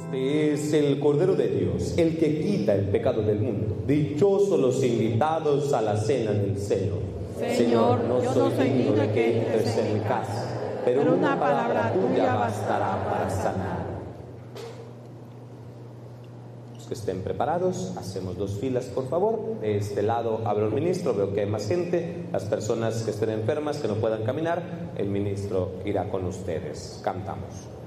Este es el Cordero de Dios, el que quita el pecado del mundo. Dichosos los invitados a la cena del seno. Señor, yo no soy digno de que entres en mi casa, pero una palabra tuya bastará para sanar. Los que estén preparados, hacemos 2 filas, por favor. De este lado habla el ministro, veo que hay más gente. Las personas que estén enfermas, que no puedan caminar, el ministro irá con ustedes. Cantamos.